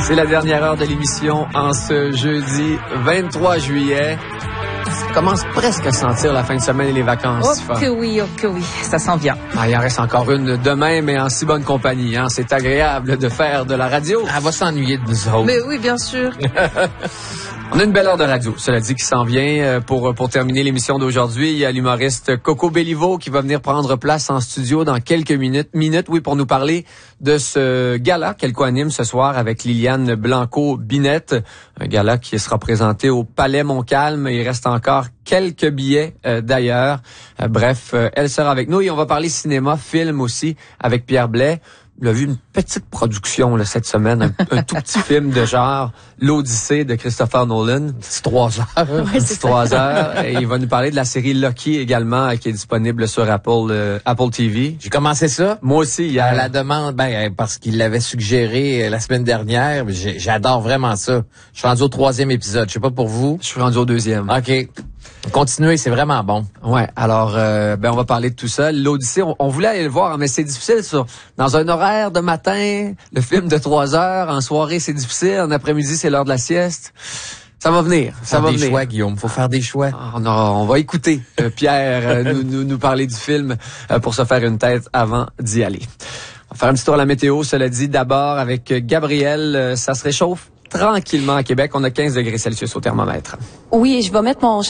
C'est la dernière heure de l'émission en ce jeudi 23 juillet. Ça commence presque à sentir la fin de semaine et les vacances. Oh que oui, ça s'en vient. Il en reste encore une demain, mais en si bonne compagnie. Hein. C'est agréable de faire de la radio. Elle va s'ennuyer de nous autres. Mais oui, bien sûr. On a une belle heure de radio, cela dit, qui s'en vient. Pour terminer l'émission d'aujourd'hui, il y a l'humoriste Coco Bellivo qui va venir prendre place en studio dans quelques minutes, oui, pour nous parler de ce gala qu'elle co-anime ce soir avec Liliane Blanco-Binette. Un gala qui sera présenté au Palais Montcalm. Il reste encore quelques billets d'ailleurs. Bref, elle sera avec nous et on va parler cinéma, film aussi avec Pierre Blais. Il a vu une petite production là, cette semaine, un tout petit film de genre, l'Odyssée de Christopher Nolan. C'est 3 heures. Ouais, c'est 3 heures. Et il va nous parler de la série Lucky également, qui est disponible sur Apple TV. J'ai commencé ça. Moi aussi, hier. À la demande, parce qu'il l'avait suggéré la semaine dernière. J'adore vraiment ça. Je suis rendu au 3e épisode. Je sais pas pour vous. Je suis rendu au 2e. OK. Continuez, c'est vraiment bon. Ouais, alors on va parler de tout ça. L'Odyssée, on voulait aller le voir, mais c'est difficile dans un horaire de matin, le film de 3 heures, en soirée c'est difficile, en après-midi c'est l'heure de la sieste. Ça va venir, ça va venir. Faire des choix, Guillaume, faut faire des choix. On va écouter Pierre nous parler du film pour se faire une tête avant d'y aller. On va faire un petit tour à la météo, cela dit, d'abord avec Gabrielle, ça se réchauffe tranquillement à Québec, on a 15 degrés Celsius au thermomètre. Oui, je vais mettre mon